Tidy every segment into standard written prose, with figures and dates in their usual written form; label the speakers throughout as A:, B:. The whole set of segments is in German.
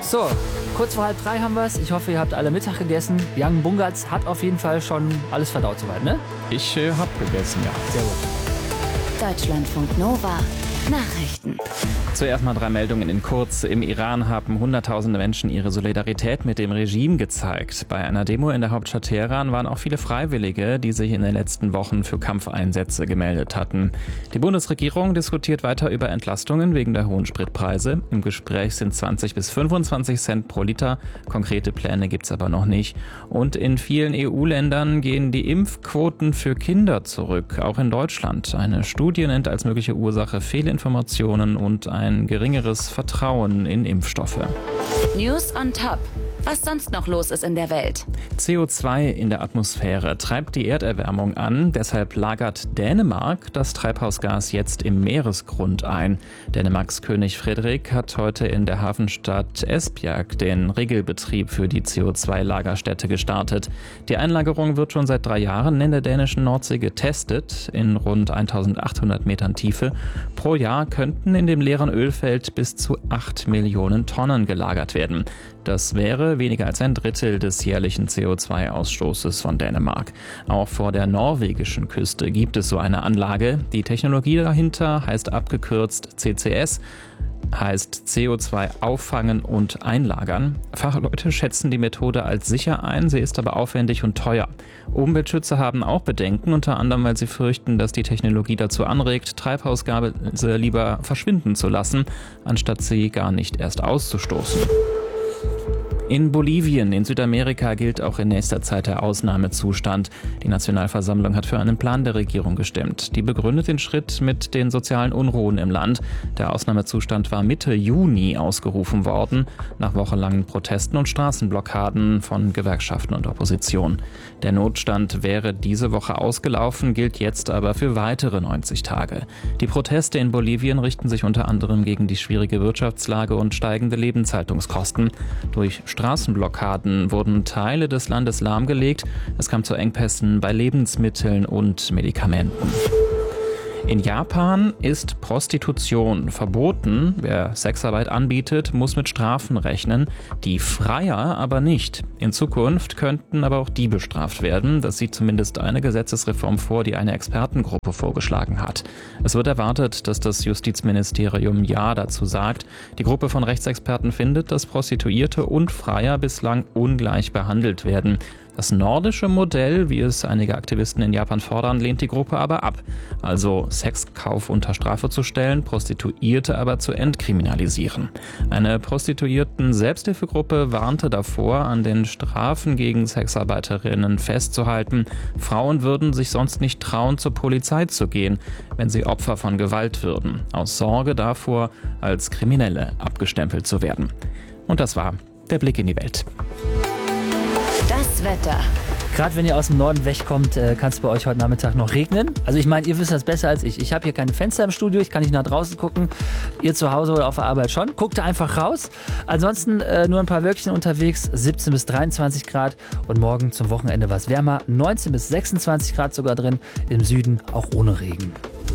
A: So, kurz vor 2:30 haben wir es. Ich hoffe, ihr habt alle Mittag gegessen. Jan Bungartz hat auf jeden Fall schon alles verdaut soweit, ne?
B: Ich habe gegessen, ja.
A: Sehr gut.
C: Deutschlandfunk Nova. Nachrichten.
B: Zuerst mal 3 Meldungen in kurz. Im Iran haben Hunderttausende Menschen ihre Solidarität mit dem Regime gezeigt. Bei einer Demo in der Hauptstadt Teheran waren auch viele Freiwillige, die sich in den letzten Wochen für Kampfeinsätze gemeldet hatten. Die Bundesregierung diskutiert weiter über Entlastungen wegen der hohen Spritpreise. Im Gespräch sind 20 bis 25 Cent pro Liter. Konkrete Pläne gibt's aber noch nicht. Und in vielen EU-Ländern gehen die Impfquoten für Kinder zurück, auch in Deutschland. Eine Studie nennt als mögliche Ursache Fehlinformationen und ein geringeres Vertrauen in Impfstoffe.
C: News on top. Was sonst noch los ist in der Welt.
B: CO2 in der Atmosphäre treibt die Erderwärmung an. Deshalb lagert Dänemark das Treibhausgas jetzt im Meeresgrund ein. Dänemarks König Frederik hat heute in der Hafenstadt Esbjerg den Regelbetrieb für die CO2-Lagerstätte gestartet. Die Einlagerung wird schon seit 3 Jahren in der dänischen Nordsee getestet, in rund 1800 Metern Tiefe. Pro Jahr könnten in dem leeren Ölfeld bis zu 8 Millionen Tonnen gelagert werden. Das wäre weniger als ein Drittel des jährlichen CO2-Ausstoßes von Dänemark. Auch vor der norwegischen Küste gibt es so eine Anlage. Die Technologie dahinter heißt abgekürzt CCS, heißt CO2 auffangen und einlagern. Fachleute schätzen die Methode als sicher ein, sie ist aber aufwendig und teuer. Umweltschützer haben auch Bedenken, unter anderem, weil sie fürchten, dass die Technologie dazu anregt, Treibhausgase lieber verschwinden zu lassen, anstatt sie gar nicht erst auszustoßen. In Bolivien in Südamerika gilt auch in nächster Zeit der Ausnahmezustand. Die Nationalversammlung hat für einen Plan der Regierung gestimmt. Die begründet den Schritt mit den sozialen Unruhen im Land. Der Ausnahmezustand war Mitte Juni ausgerufen worden, nach wochenlangen Protesten und Straßenblockaden von Gewerkschaften und Opposition. Der Notstand wäre diese Woche ausgelaufen, gilt jetzt aber für weitere 90 Tage. Die Proteste in Bolivien richten sich unter anderem gegen die schwierige Wirtschaftslage und steigende Lebenshaltungskosten. Durch Straßenblockaden wurden Teile des Landes lahmgelegt. Es kam zu Engpässen bei Lebensmitteln und Medikamenten. In Japan ist Prostitution verboten. Wer Sexarbeit anbietet, muss mit Strafen rechnen. Die Freier aber nicht. In Zukunft könnten aber auch die bestraft werden. Das sieht zumindest eine Gesetzesreform vor, die eine Expertengruppe vorgeschlagen hat. Es wird erwartet, dass das Justizministerium Ja dazu sagt. Die Gruppe von Rechtsexperten findet, dass Prostituierte und Freier bislang ungleich behandelt werden. Das nordische Modell, wie es einige Aktivisten in Japan fordern, lehnt die Gruppe aber ab. Also Sexkauf unter Strafe zu stellen, Prostituierte aber zu entkriminalisieren. Eine Prostituierten-Selbsthilfegruppe warnte davor, an den Strafen gegen Sexarbeiterinnen festzuhalten. Frauen würden sich sonst nicht trauen, zur Polizei zu gehen, wenn sie Opfer von Gewalt würden, aus Sorge davor, als Kriminelle abgestempelt zu werden. Und das war der Blick in die Welt.
C: Das Wetter.
A: Gerade wenn ihr aus dem Norden wegkommt, kann es bei euch heute Nachmittag noch regnen. Also ich meine, ihr wisst das besser als ich. Ich habe hier keine Fenster im Studio, ich kann nicht nach draußen gucken. Ihr zu Hause oder auf der Arbeit schon. Guckt da einfach raus. Ansonsten nur ein paar Wölkchen unterwegs, 17 bis 23 Grad. Und morgen zum Wochenende was wärmer, 19 bis 26 Grad sogar drin. Im Süden auch ohne Regen.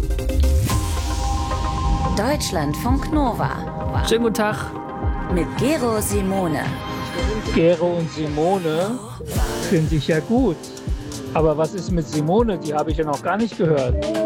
C: Deutschlandfunk Nova.
A: Schönen guten Tag.
C: Mit Gero Simone.
D: Gero und Simone finde ich ja gut. Aber was ist mit Simone? Die habe ich ja noch gar nicht gehört.